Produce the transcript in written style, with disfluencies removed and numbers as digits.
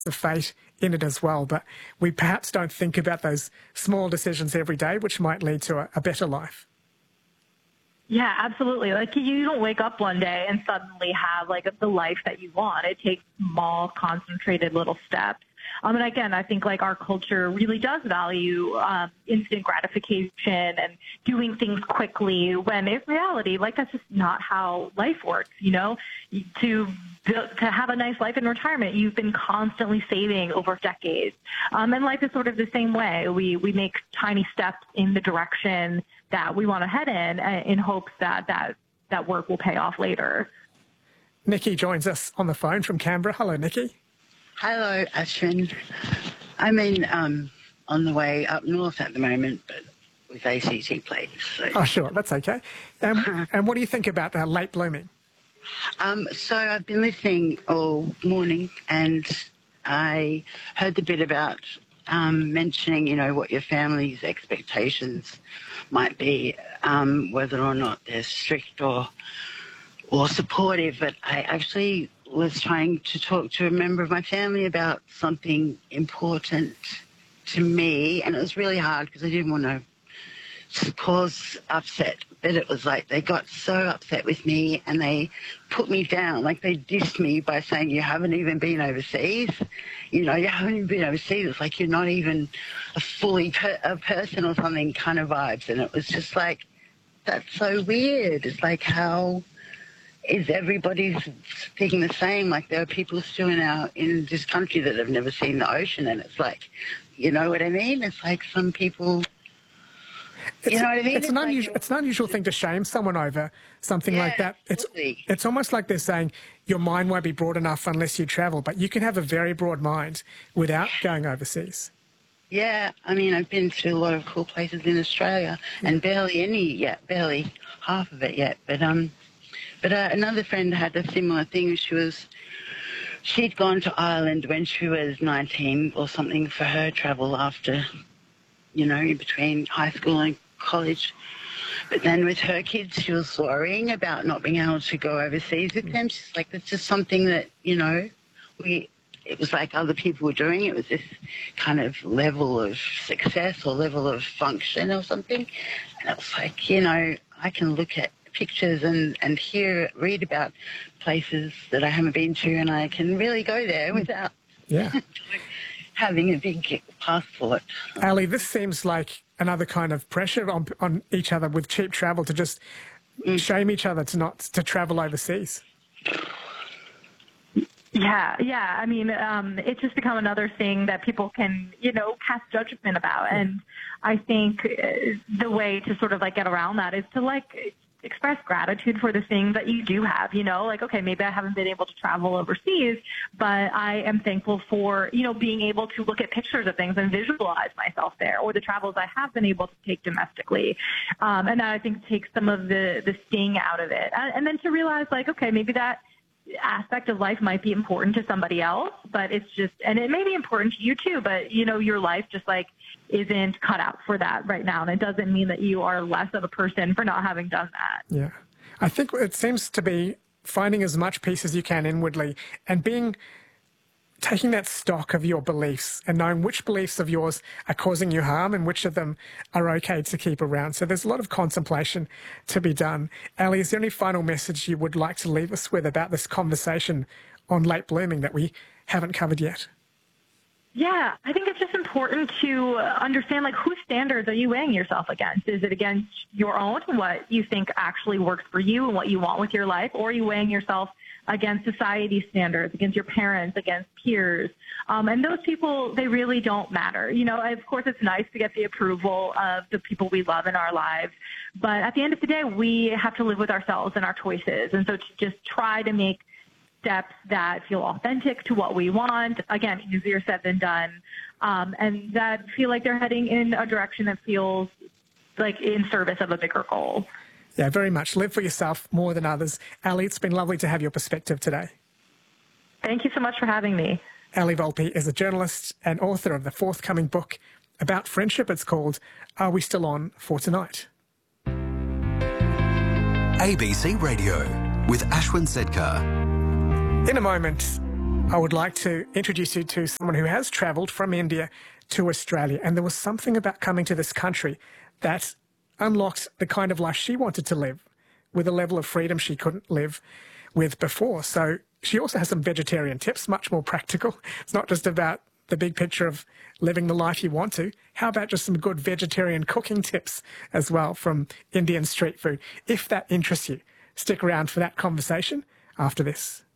of fate in it as well, but we perhaps don't think about those small decisions every day, which might lead to a better life. Yeah, absolutely. Like, you don't wake up one day and suddenly have like the life that you want. It takes small, concentrated little steps. And again, I think like our culture really does value instant gratification and doing things quickly, when in reality, like, that's just not how life works. You know, to have a nice life in retirement, you've been constantly saving over decades. And life is sort of the same way. We make tiny steps in the direction that we want to head in hopes that work will pay off later. Nikki joins us on the phone from Canberra. Hello, Nikki. Hello, Ashwin. I'm on the way up north at the moment, but with ACT plates. So. Oh, sure, that's okay. And what do you think about late blooming? So I've been listening all morning, and I heard the bit about mentioning, you know, what your family's expectations might be, whether or not they're strict or supportive. But I actually was trying to talk to a member of my family about something important to me, and it was really hard because I didn't want to cause upset. But it was like they got so upset with me and they put me down, like they dissed me by saying, you haven't even been overseas. You know, you haven't even been overseas. It's like you're not even a fully a person or something kind of vibes. And it was just like, that's so weird. It's like, how is everybody thinking the same? Like, there are people still in this country that have never seen the ocean, and it's like, you know what I mean? It's like some people, you know what I mean? It's an unusual thing to shame someone over something like that. It's almost like they're saying your mind won't be broad enough unless you travel, but you can have a very broad mind without going overseas. Yeah, I mean, I've been to a lot of cool places in Australia, and barely half of it yet, But another friend had a similar thing. She'd gone to Ireland when she was 19 or something for her travel after, you know, in between high school and college. But then with her kids, she was worrying about not being able to go overseas with them. She's like, it's just something that, you know, it was like other people were doing. It was this kind of level of success or level of function or something. And it was like, you know, I can look at pictures and read about places that I haven't been to, and I can really go there without having a big passport. Ali, this seems like another kind of pressure on each other with cheap travel to just shame each other to travel overseas. Yeah. I mean, it's just become another thing that people can, you know, cast judgment about. And I think the way to sort of like get around that is to like express gratitude for the things that you do have, you know, like, okay, maybe I haven't been able to travel overseas, but I am thankful for, you know, being able to look at pictures of things and visualize myself there, or the travels I have been able to take domestically. And that, I think, takes some of the sting out of it. And then to realize, like, okay, maybe that aspect of life might be important to somebody else, but it's just, and it may be important to you too, but, you know, your life just like isn't cut out for that right now. And it doesn't mean that you are less of a person for not having done that. Yeah. I think it seems to be finding as much peace as you can inwardly and taking that stock of your beliefs and knowing which beliefs of yours are causing you harm and which of them are okay to keep around. So there's a lot of contemplation to be done. Ali, is there any final message you would like to leave us with about this conversation on late blooming that we haven't covered yet? Yeah, I think it's just important to understand, like, whose standards are you weighing yourself against? Is it against your own, what you think actually works for you and what you want with your life? Or are you weighing yourself against society's standards, against your parents, against peers? And those people, they really don't matter. You know, of course, it's nice to get the approval of the people we love in our lives. But at the end of the day, we have to live with ourselves and our choices. And so to just try to make steps that feel authentic to what we want, again, easier said than done, and that feel like they're heading in a direction that feels like in service of a bigger goal. Yeah, very much. Live for yourself more than others. Ali, it's been lovely to have your perspective today. Thank you so much for having me. Ali Volpe is a journalist and author of the forthcoming book about friendship. It's called Are We Still On for Tonight? ABC Radio with Ashwin Sedkar. In a moment, I would like to introduce you to someone who has travelled from India to Australia. And there was something about coming to this country that unlocked the kind of life she wanted to live with a level of freedom she couldn't live with before. So she also has some vegetarian tips, much more practical. It's not just about the big picture of living the life you want to. How about just some good vegetarian cooking tips as well from Indian street food? If that interests you, stick around for that conversation after this.